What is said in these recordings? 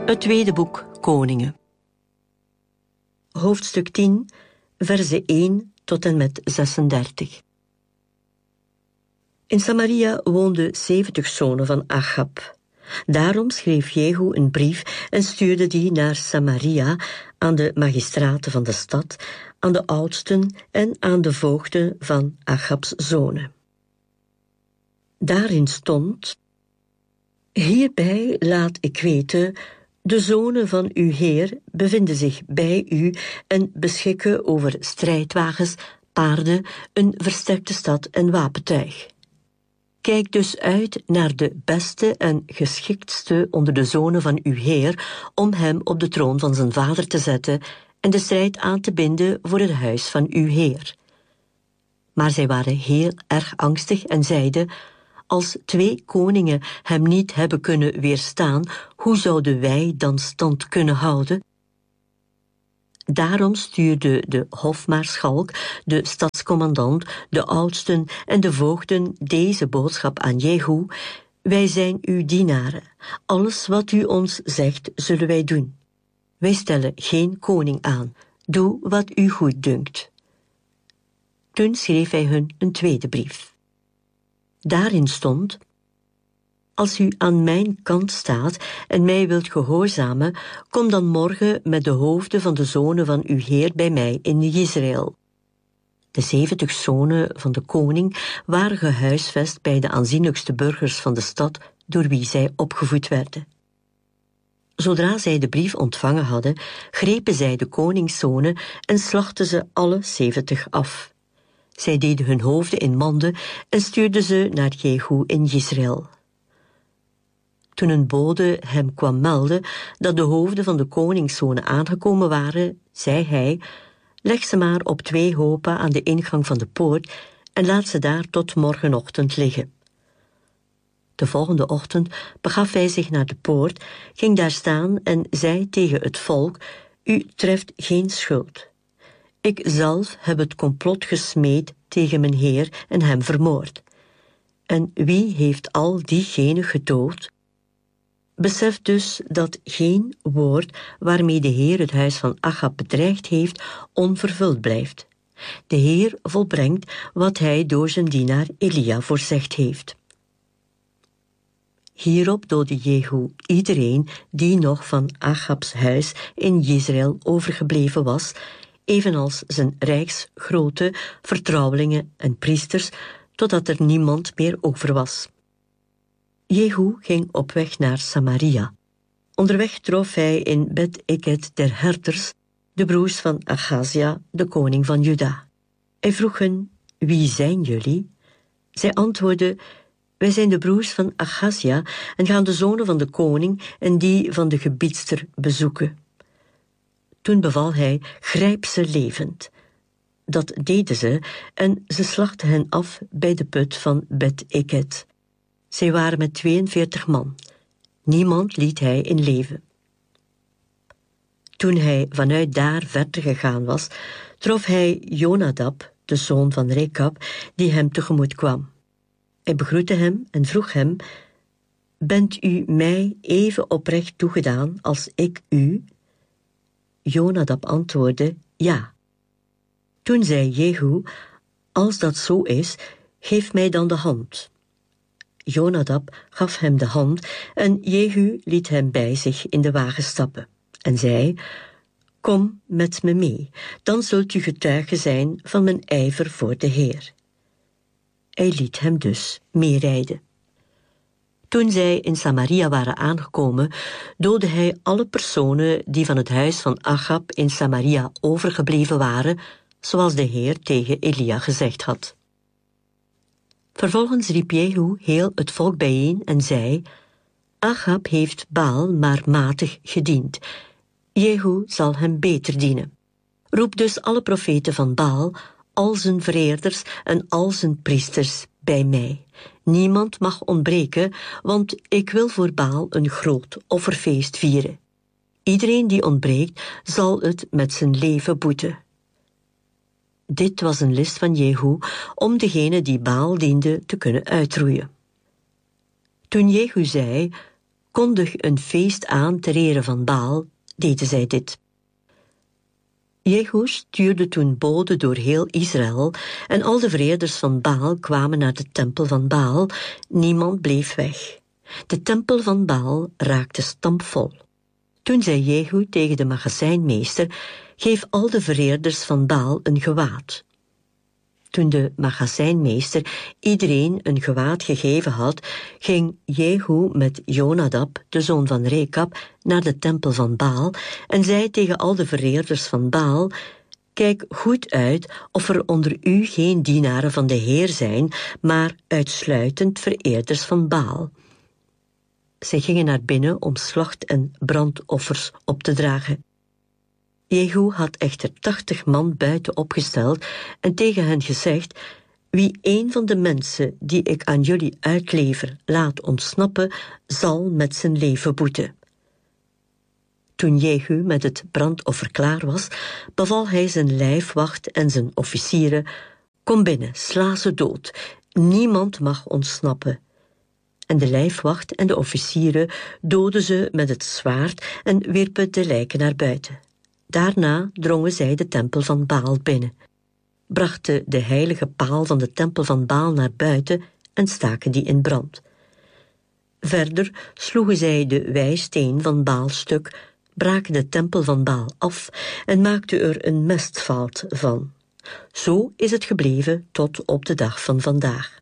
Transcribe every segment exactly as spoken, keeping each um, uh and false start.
Het tweede boek Koningen. Hoofdstuk tien, verse één tot en met zesendertig. In Samaria woonden zeventig zonen van Achab. Daarom schreef Jehu een brief en stuurde die naar Samaria aan de magistraten van de stad, aan de oudsten en aan de voogden van Achabs zonen. Daarin stond: hierbij laat ik weten, de zonen van uw Heer bevinden zich bij u en beschikken over strijdwagens, paarden, een versterkte stad en wapentuig. Kijk dus uit naar de beste en geschiktste onder de zonen van uw Heer, om hem op de troon van zijn vader te zetten en de strijd aan te binden voor het huis van uw Heer. Maar zij waren heel erg angstig en zeiden: als twee koningen hem niet hebben kunnen weerstaan, hoe zouden wij dan stand kunnen houden? Daarom stuurde de hofmaarschalk, de stadscommandant, de oudsten en de voogden deze boodschap aan Jehu: wij zijn uw dienaren. Alles wat u ons zegt, zullen wij doen. Wij stellen geen koning aan. Doe wat u goed dunkt. Toen schreef hij hun een tweede brief. Daarin stond: als u aan mijn kant staat en mij wilt gehoorzamen, kom dan morgen met de hoofden van de zonen van uw Heer bij mij in Israël. De zeventig zonen van de koning waren gehuisvest bij de aanzienlijkste burgers van de stad, door wie zij opgevoed werden. Zodra zij de brief ontvangen hadden, grepen zij de koningszonen en slachten ze alle zeventig af. Zij deden hun hoofden in manden en stuurden ze naar Jehu in Israël. Toen een bode hem kwam melden dat de hoofden van de koningszonen aangekomen waren, zei hij: leg ze maar op twee hopen aan de ingang van de poort en laat ze daar tot morgenochtend liggen. De volgende ochtend begaf hij zich naar de poort, ging daar staan en zei tegen het volk: u treft geen schuld. Ik zelf heb het complot gesmeed tegen mijn Heer en hem vermoord. En wie heeft al diegenen gedood? Besef dus dat geen woord waarmee de Heer het huis van Achab bedreigd heeft, onvervuld blijft. De Heer volbrengt wat hij door zijn dienaar Elia voorzegd heeft. Hierop doodde Jehu iedereen die nog van Achabs huis in Israël overgebleven was, evenals zijn rijksgrote vertrouwelingen en priesters, totdat er niemand meer over was. Jehu ging op weg naar Samaria. Onderweg trof hij in Bet-Eket der herders de broers van Achazia, de koning van Juda. Hij vroeg hen: wie zijn jullie? Zij antwoordden: wij zijn de broers van Achazia en gaan de zonen van de koning en die van de gebiedster bezoeken. Toen beval hij: grijp ze levend. Dat deden ze en ze slachten hen af bij de put van Bet-Eket. Zij waren met tweeënveertig man. Niemand liet hij in leven. Toen hij vanuit daar verder gegaan was, trof hij Jonadab, de zoon van Rekab, die hem tegemoet kwam. Hij begroette hem en vroeg hem: bent u mij even oprecht toegedaan als ik u? Jonadab antwoordde: ja. Toen zei Jehu: als dat zo is, geef mij dan de hand. Jonadab gaf hem de hand en Jehu liet hem bij zich in de wagen stappen en zei: kom met me mee, dan zult u getuige zijn van mijn ijver voor de Heer. Hij liet hem dus meerijden. Toen zij in Samaria waren aangekomen, doodde hij alle personen die van het huis van Achab in Samaria overgebleven waren, zoals de Heer tegen Elia gezegd had. Vervolgens riep Jehu heel het volk bijeen en zei: Achab heeft Baal maar matig gediend. Jehu zal hem beter dienen. Roep dus alle profeten van Baal, al zijn vereerders en al zijn priesters bij mij. Niemand mag ontbreken, want ik wil voor Baal een groot offerfeest vieren. Iedereen die ontbreekt, zal het met zijn leven boeten. Dit was een list van Jehu om degene die Baal diende te kunnen uitroeien. Toen Jehu zei: kondig een feest aan ter ere van Baal, deden zij dit. Jehu stuurde toen boden door heel Israël en al de vereerders van Baal kwamen naar de tempel van Baal. Niemand bleef weg. De tempel van Baal raakte stampvol. Toen zei Jehu tegen de magazijnmeester: geef al de vereerders van Baal een gewaad. Toen de magazijnmeester iedereen een gewaad gegeven had, ging Jehu met Jonadab, de zoon van Rekab, naar de tempel van Baal en zei tegen al de vereerders van Baal: kijk goed uit of er onder u geen dienaren van de Heer zijn, maar uitsluitend vereerders van Baal. Zij gingen naar binnen om slacht- en brandoffers op te dragen. Jehu had echter tachtig man buiten opgesteld en tegen hen gezegd: wie een van de mensen die ik aan jullie uitlever laat ontsnappen, zal met zijn leven boeten. Toen Jehu met het brandoffer klaar was, beval hij zijn lijfwacht en zijn officieren: kom binnen, sla ze dood, niemand mag ontsnappen. En de lijfwacht en de officieren doodden ze met het zwaard en wierpen de lijken naar buiten. Daarna drongen zij de tempel van Baal binnen, brachten de heilige paal van de tempel van Baal naar buiten en staken die in brand. Verder sloegen zij de wijsteen van Baal stuk, braken de tempel van Baal af en maakten er een mestveld van. Zo is het gebleven tot op de dag van vandaag.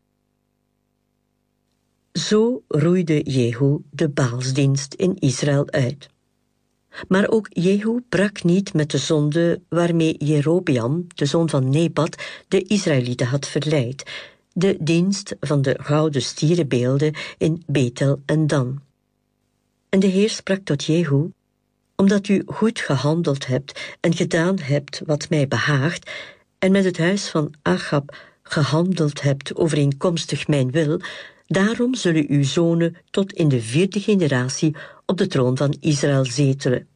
Zo roeide Jehu de Baalsdienst in Israël uit. Maar ook Jehu brak niet met de zonde waarmee Jerobeam, de zoon van Nebat, de Israëlieten had verleid, de dienst van de gouden stierenbeelden in Bethel en Dan. En de Heer sprak tot Jehu: omdat u goed gehandeld hebt en gedaan hebt wat mij behaagt, en met het huis van Achab gehandeld hebt overeenkomstig mijn wil, daarom zullen uw zonen tot in de vierde generatie op de troon van Israël zetelen.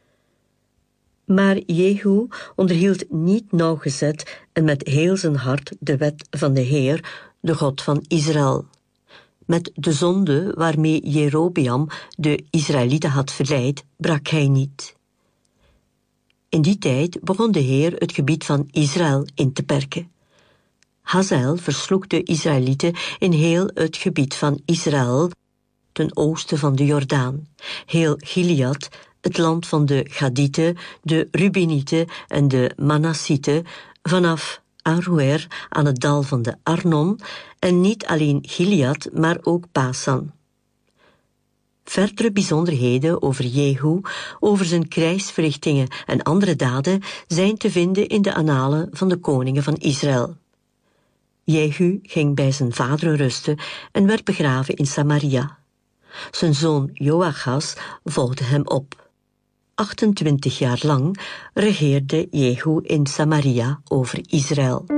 Maar Jehu onderhield niet nauwgezet en met heel zijn hart de wet van de Heer, de God van Israël. Met de zonde waarmee Jerobeam de Israëlieten had verleid, brak hij niet. In die tijd begon de Heer het gebied van Israël in te perken. Hazael versloeg de Israëlieten in heel het gebied van Israël, ten oosten van de Jordaan, heel Gilead, het land van de Gadieten, de Rubenieten en de Manassieten, vanaf Aroer aan het dal van de Arnon, en niet alleen Gilead, maar ook Basan. Verdere bijzonderheden over Jehu, over zijn krijgsverrichtingen en andere daden zijn te vinden in de annalen van de koningen van Israël. Jehu ging bij zijn vader rusten en werd begraven in Samaria. Zijn zoon Joachas volgde hem op. achtentwintig jaar lang regeerde Jehu in Samaria over Israël.